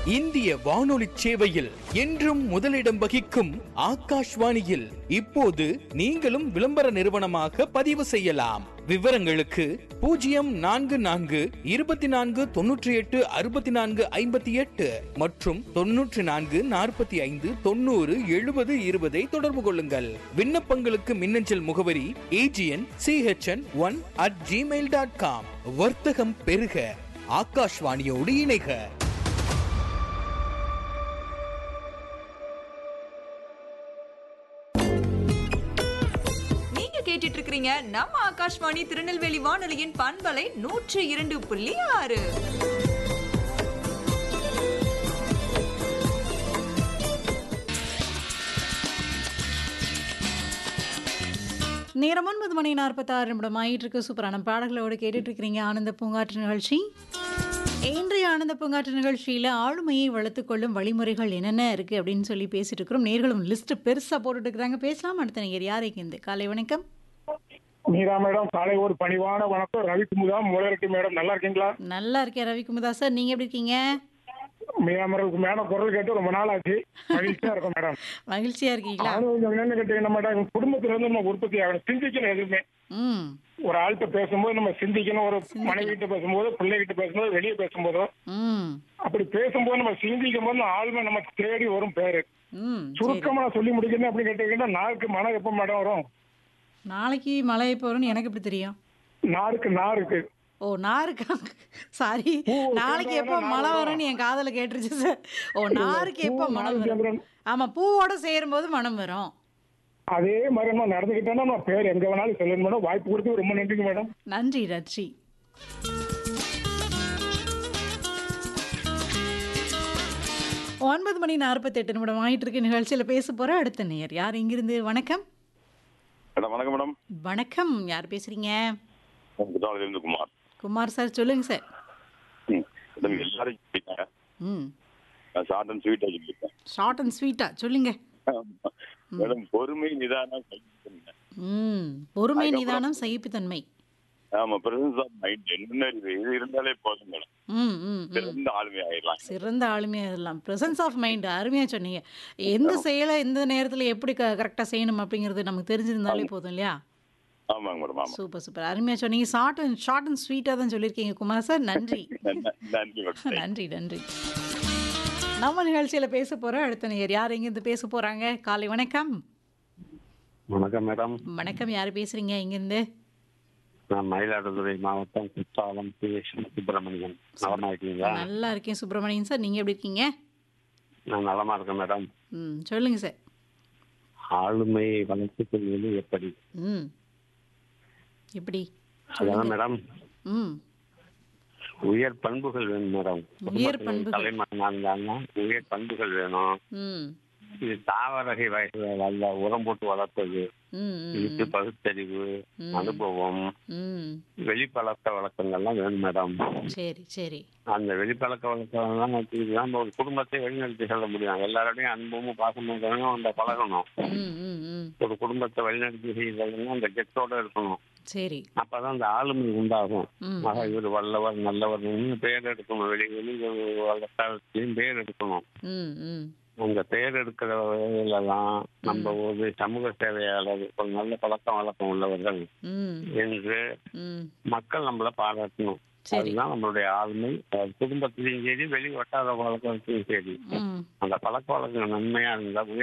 இந்திய வானொலி சேவையில் என்றும் முதலிடம் வகிக்கும் ஆகாஷ்வாணியில் இப்போது நீங்களும் விளம்பர நிறுவனமாக பதிவு செய்யலாம். விவரங்களுக்கு 0424286458 மற்றும் 9445907020 தொடர்பு கொள்ளுங்கள். விண்ணப்பங்களுக்கு மின்னஞ்சல் முகவரி agn.chn1@gmail.com. வர்த்தகம் பெருக, ஆகாஷ்வாணியோடு இணைக. கேட்டுட்டு இருக்கிறீங்க நம்ம ஆகாஷ்வாணி திருநெல்வேலி வானொலியின் பண்பலை 102.6. நேரம் 9:46 ஆயிட்டு இருக்கு. சூப்பரான பாடல்களோடு கேட்டுட்டு இருக்கிறீங்க ஆனந்த பூங்காற்று நிகழ்ச்சி. இன்றைய ஆனந்த பூங்காற்று நிகழ்ச்சியில் ஆளுமையை வளர்த்துக்கொள்ளும் வழிமுறைகள் என்னென்ன இருக்குது அப்படின்னு சொல்லி பேசிட்டு இருக்கிறோம். நேர்களும் லிஸ்ட் பெருசாக போட்டுட்டு இருக்கிறாங்க. பேசலாம். அடுத்த நேர் யாரைக்கு காலை வணக்கம். மீரா மேடம், காலை ஒரு பணிவான வணக்கம். ரவிக்குமுதா மூலரெட்டி மேடம், நல்லா இருக்கீங்களா? நல்லா இருக்கேன் ரவிக்குமுதா சார், நீங்கள் எப்படி இருக்கீங்க? மீரா மேடம் குரல் கேட்டு ரொம்ப நாள் ஆச்சு, மகிழ்ச்சியா இருக்கும் மேடம். மகிழ்ச்சியா இருக்கீங்களா? என்னன்னு கேட்டீங்கன்னா மேடம், குடும்பத்துல இருந்து நம்ம உற்பத்தி ஆகணும், சிந்திக்கணும். எதுவுமே ஒரு ஆள்கிட்ட பேசும்போது நம்ம சிந்திக்கணும். ஒரு மனைவிட்ட பேசும்போது, பிள்ளைகிட்ட பேசும்போது, வெளியே பேசும்போதோ அப்படி பேசும்போது நம்ம சிந்திக்கும் போது ஆளுமை நம்ம தேடி வரும். பேரு சுருக்கமா சொல்லி முடிக்கணும் அப்படின்னு கேட்டீங்கன்னா, நாளுக்கு மழை எப்ப மேடம் வரும்? நாளைக்கு மழை எப்போ வரும்னு எனக்கு எப்படி தெரியும்? நாருக்கு ஓ நாருக்கா, சாரி, நாளைக்கு எப்போ மழை வரும்னு என் காதல கேட்டுருச்சு சார். ஓ நாருக்கு எப்போ மனம் வரும்? ஆமா, பூவோட சேரும் போது மனம் வரும். அதே மாதிரி நம்ம நடந்துக்கிட்டோம்னா நம்ம பேர் எங்க வேணாலும் சொல்லணும் மேடம். வாய்ப்பு கொடுத்து ரொம்ப நன்றிங்க மேடம். நன்றி நன்றி. 9:48 ஆயிட்டு இருக்கு. நிகழ்ச்சியில பேச போற அடுத்த நேயர் யார், இங்கிருந்து? வணக்கம். வணக்கம் மேடம். வணக்கம், யார் பேசுறீங்க? குமார். குமார் சார், சொல்லுங்க சார். ஷார்ட் அண்ட் ஸ்வீட்டா சொல்லுங்க. பொறுமை, நிதானம், பொறுமை, நிதானம், சகிப்புத்தன்மை. ஆமா, பிரசன்ஸ் ஆஃப் மைண்ட் இது இருந்தாலே போதும் மேடம். சிறந்த ஆளுமை ஆயிடலாம். சிறந்த ஆளுமை ஆயிடலாம். பிரசன்ஸ் ஆஃப் மைண்ட், அருமையா சொன்னீங்க. எந்த செயலை எந்த நேரத்துல எப்படி கரெக்டா செய்யணும் அப்படிங்கிறது நமக்கு தெரிஞ்சிருந்தாலே போதும் இல்லையா? ஆமாங்க மேடம். சூப்பர் சூப்பர், அருமையா சொன்னீங்க. ஷார்ட் அண்ட் ஸ்வீட்டா தான் சொல்லியிருக்கீங்க குமார் சார். நன்றி நன்றி நன்றி. நம்ம நிகழ்ச்சியில பேச போற அடுத்த நேயர் யார், இங்கிருந்து பேச போறாங்க? காலை வணக்கம். வணக்கம் மேடம். வணக்கம், யார் பேசுறீங்க இங்கிருந்து? நான் மயிலாடுதுறை மாவட்டம் குற்றாலம் சுப்பிரமணியன். நலமா இருக்கீங்களா? நல்லா இருக்கேன் சுப்பிரமணியன் சார், நீங்க எப்படி இருக்கீங்க? நான் நலமா இருக்கேன் மேடம். சொல்லுங்க சார். ஆளுமையை வளர்த்துக் கொள்வது எப்படி? எப்படி? அதான் மேடம், உயர் பண்புகள் வேணும் மேடம். தலைமகனா இருந்தாங்கன்னா உயர் பண்புகள் வேணும். இது தாவரகை வகைகள் அல்ல, உரம் போட்டு வளர்ப்பது. இதுக்கு பகுத்தறிவு, அனுபவம், வெளிப்பழக்க வழக்கங்கள்லாம் வேணும் மேடம். சரி சரி. அந்த வெளிப்பழக்க வழக்கம் தான் ஒரு குடும்பத்தை வழிநடத்தி செல்ல முடியும். எல்லாரோடையும் அன்பும் பாசமும் அந்த பழகணும். ஒரு குடும்பத்தை வழிநடத்தி செய்யறதுன்னா அந்த கெட்டோட இருக்கணும். சரி, அப்பதான் அந்த ஆளுமை உண்டாகும். இவர் வல்லவர் நல்லவர் பேர் எடுக்கணும். வெளியும் பேர் எடுக்கணும். உங்க பேர் எடுக்கிற வகையிலதான் நம்ம ஒரு சமூக சேவையாளர், ஒரு நல்ல பழக்கம் வழக்கம் உள்ளவர்கள் என்று மக்கள் நம்மள பாராட்டணும். அதுதான் நம்மளுடைய ஆளுமை. குடும்பத்திலையும் சரி, வெளி வட்டார வழக்கத்திலையும் சரி, அந்த பழக்க வழக்கம் நன்மையா இருந்தா